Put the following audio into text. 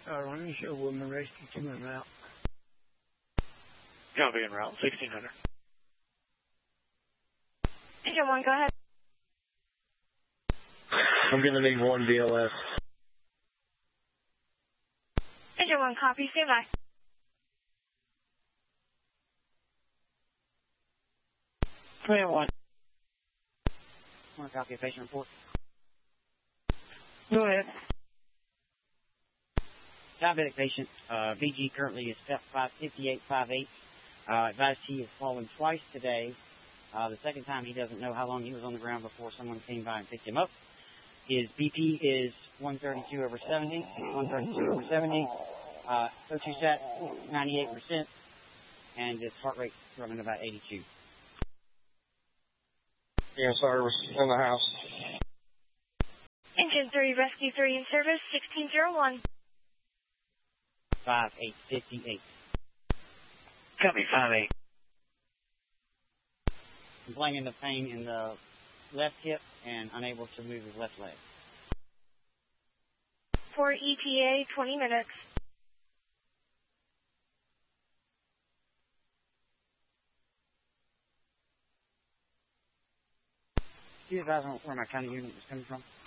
Running show woman rescue 2 en route. Copy en route, 1600. Engine 1, go ahead. I'm going to need 1 VLS. Engine 1, copy, stand by. Clear 1. I want to copy a patient report. Go ahead. Diabetic patient, VG currently is step 55858. Advised he has fallen twice today. The second time he doesn't know how long he was on the ground before someone came by and picked him up. His BP is 132/70, 132/70. O2 sat 98%, and his heart rate running about 82. Yes, sir. In the house. Engine 3, Rescue 3 in service, 1601. 5858. Copy, 58. Complaining of pain in the left hip and unable to move his left leg. For ETA, 20 minutes. Do you advise on where my county unit is coming from?